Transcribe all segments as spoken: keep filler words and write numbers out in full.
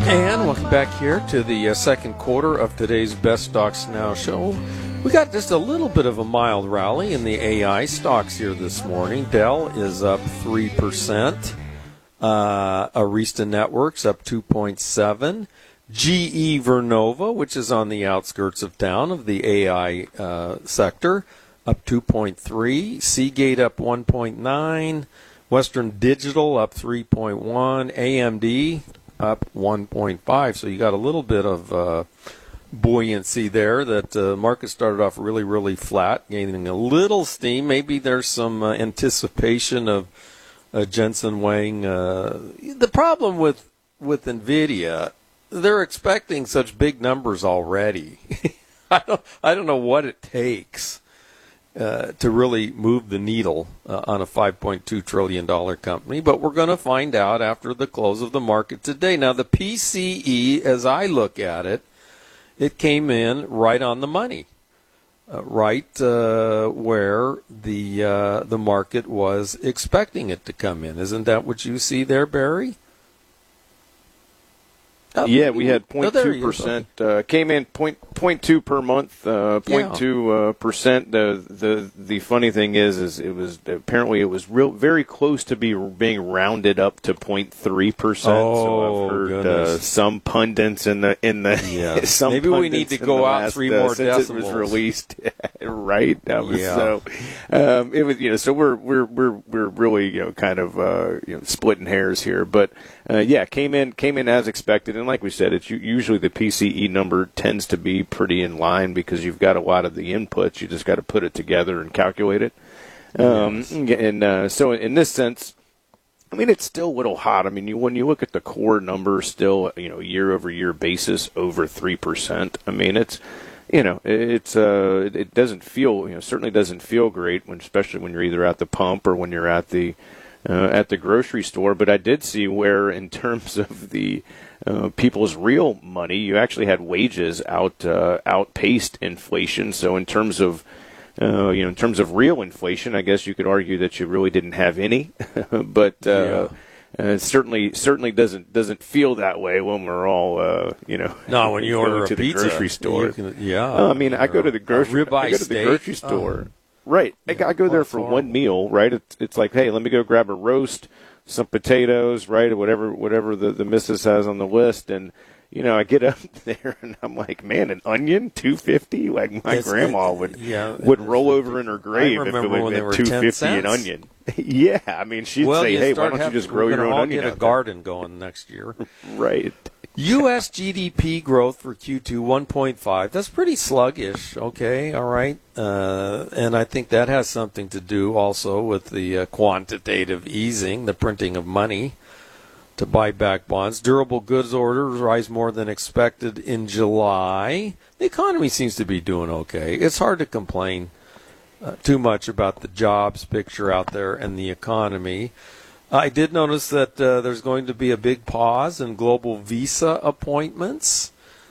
And welcome back here to the uh, second quarter of today's Best Stocks Now show. We got just a little bit of a mild rally in the A I stocks here this morning. Dell is up three percent. Uh, Arista Networks up two point seven. G E Vernova, which is on the outskirts of town of the A I uh, sector, up two point three. Seagate up one point nine. Western Digital up three point one. A M D up one point five. So you got a little bit of uh, buoyancy there. That uh, market started off really, really flat, gaining a little steam. Maybe there's some uh, anticipation of uh, Jensen Huang. Uh, the problem with with NVIDIA, they're expecting such big numbers already. I don't I don't know what it takes uh, to really move the needle uh, on a five point two trillion dollars company, but we're going to find out after the close of the market today. Now, the P C E, as I look at it, it came in right on the money, uh, right uh, where the uh, the market was expecting it to come in. Isn't that what you see there, Barry? Oh, yeah, we had zero point two percent. Uh, came in point point two per month. Uh, point yeah. two uh, percent. The the the funny thing is, is it was apparently it was real very close to be being rounded up to point three percent. Oh, so I've heard uh, some pundits in the in the yeah. some maybe we need to go out last, three uh, more since decimals. It was released, right? That was yeah. So um, it was you know so we're we're we're we're really you know kind of uh, you know splitting hairs here, but uh, yeah, came in came in as expected. And like we said, it's usually the P C E number tends to be pretty in line because you've got a lot of the inputs. You just got to put it together and calculate it. Um, yes. And uh, so in this sense, I mean, it's still a little hot. I mean, you, when you look at the core number, still, you know, year-over-year basis, over three percent. I mean, it's, you know, it's uh, it doesn't feel, you know, certainly doesn't feel great, when, especially when you're either at the pump or when you're at the uh, at the grocery store. But I did see where, in terms of the Uh, people's real money, you actually had wages out uh, outpaced inflation. So in terms of uh, you know, in terms of real inflation, I guess you could argue that you really didn't have any. but uh, yeah. uh, it certainly certainly doesn't doesn't feel that way when we're all uh, you know. No, when you order to a the pizza, grocery store. Can, yeah. Uh, I mean, I go to the grocery. I go to the steak. grocery store. Oh. Right. Yeah. I, I go there for one meal. Right. It's it's like, hey, let me go grab a roast, some potatoes, right, or whatever whatever the, the missus has on the list, and you know, I get up there and I'm like, man, an onion, two fifty? Like my it's, grandma would yeah, would roll over in her grave if it was at two fifty an onion. Yeah, I mean, she'd well, say, hey, why don't having, you just grow your own all onion? Get a out garden going next year, right? U S G D P growth for Q two, one point five. That's pretty sluggish, okay, all right. Uh, and I think that has something to do also with the uh, quantitative easing, the printing of money to buy back bonds. Durable goods orders rise more than expected in July. The economy seems to be doing okay. It's hard to complain uh, too much about the jobs picture out there and the economy. I did notice that uh, there's going to be a big pause in global visa appointments.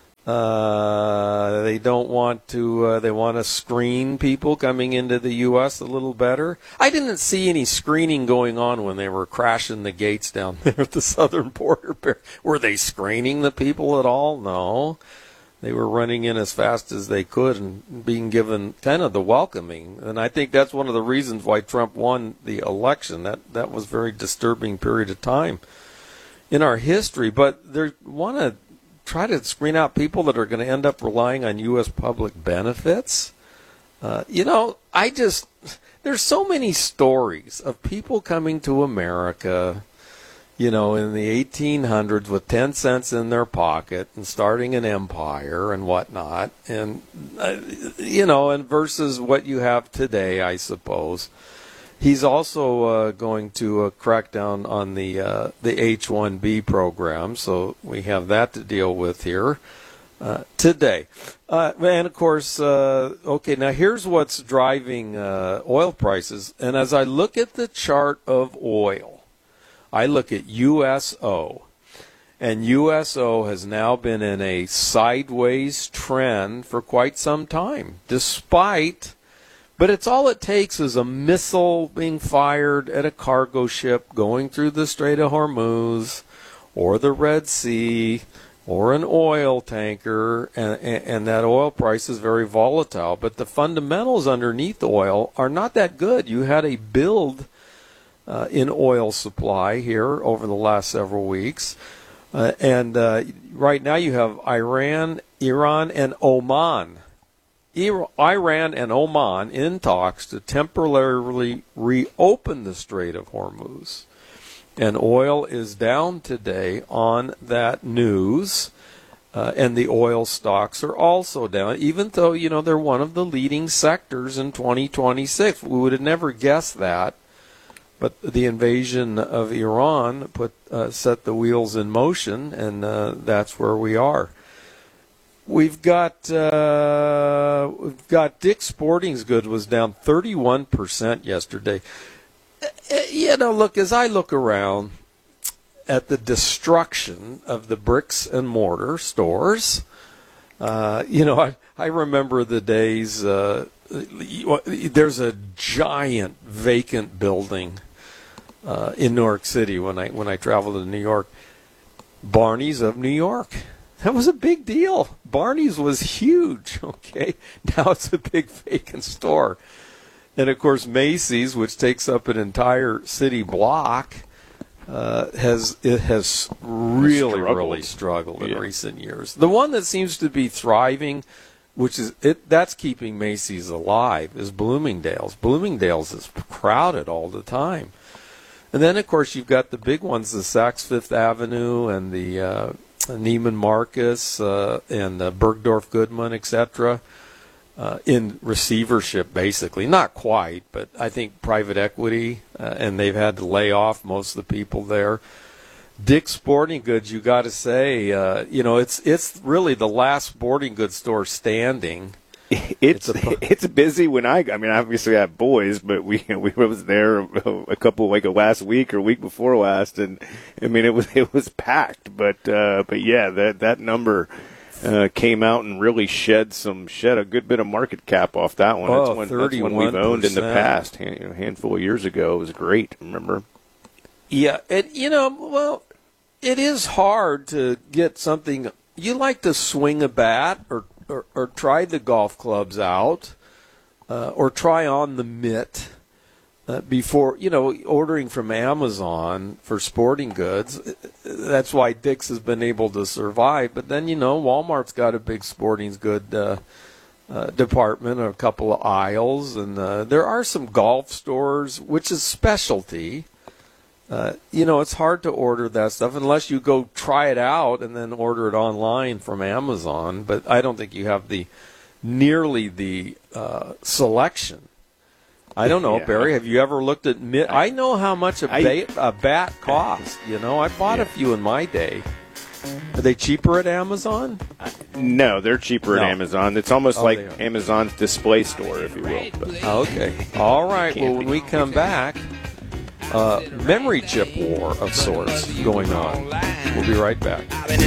Uh, they don't want to, uh, they want to screen people coming into the U S a little better. I didn't see any screening going on when they were crashing the gates down there at the southern border. Were they screening the people at all? No. They were running in as fast as they could and being given kind of the welcoming. And I think that's one of the reasons why Trump won the election. That that was a very disturbing period of time in our history. But they want to try to screen out people that are going to end up relying on U S public benefits. Uh, you know, I just, there's so many stories of people coming to America, you know, in the eighteen hundreds with ten cents in their pocket and starting an empire and whatnot. And, uh, you know, and versus what you have today, I suppose. He's also uh, going to uh, crack down on the uh, the H one B program, so we have that to deal with here uh, today. Uh, and, of course, uh, okay, now here's what's driving uh, oil prices. And as I look at the chart of oil, I look at U S O, and U S O has now been in a sideways trend for quite some time, despite... But it's all it takes is a missile being fired at a cargo ship going through the Strait of Hormuz, or the Red Sea or an oil tanker, and, and, and that oil price is very volatile. But the fundamentals underneath oil are not that good. You had a build uh, in oil supply here over the last several weeks. Uh, and uh, right now you have Iran, Iran, and Oman. Iran and Oman in talks to temporarily reopen the Strait of Hormuz. And oil is down today on that news, uh, and the oil stocks are also down, even though, you know, they're one of the leading sectors in twenty twenty-six. We would have never guessed that, but the invasion of Iran put uh, set the wheels in motion, and uh, that's where we are. We've got uh, we've got Dick's Sporting Goods was down thirty-one percent yesterday. You know, look, as I look around at the destruction of the bricks and mortar stores, uh, you know, I, I remember the days, uh, there's a giant vacant building uh, in New York City when I when I traveled to New York, Barney's of New York. That was a big deal. Barney's was huge, okay? Now it's a big vacant store. And, of course, Macy's, which takes up an entire city block, uh, has it has really, struggled. really struggled in yeah. recent years. The one that seems to be thriving, which is it that's keeping Macy's alive, is Bloomingdale's. Bloomingdale's is crowded all the time. And then, of course, you've got the big ones, the Saks Fifth Avenue and the uh, Neiman Marcus uh, and uh, Bergdorf Goodman, et cetera, Uh, in receivership, basically. Not quite, but I think private equity, uh, and they've had to lay off most of the people there. Dick's Sporting Goods, you got to say, uh, you know, it's it's really the last sporting goods store standing. It's it's, a, it's busy when I, I mean, obviously I have boys, but we we was there a couple like last week or week before last, and I mean it was it was packed, but uh, but yeah, that that number. Uh, came out and really shed some shed a good bit of market cap off that one. Oh, that's, one that's one we've owned in the past. You know, a handful of years ago, it was great. Remember? Yeah, and you know, well, it is hard to get something. You like to swing a bat or or, or try the golf clubs out, uh, or try on the mitt. Uh, before, you know, ordering from Amazon for sporting goods, that's why Dick's has been able to survive. But then, you know, Walmart's got a big sporting good uh, uh, department, a couple of aisles, and uh, there are some golf stores, which is specialty. Uh, you know, it's hard to order that stuff unless you go try it out and then order it online from Amazon. But I don't think you have the nearly the uh, selection. I don't know, yeah. Barry. Have you ever looked at? Mi- I know how much a, ba- a bat costs. You know, I bought yeah. a few in my day. Are they cheaper at Amazon? No, they're cheaper no. at Amazon. It's almost oh, like Amazon's display store, if you will. But okay. All right. Well, when we come back, uh, memory chip war of sorts going on. We'll be right back.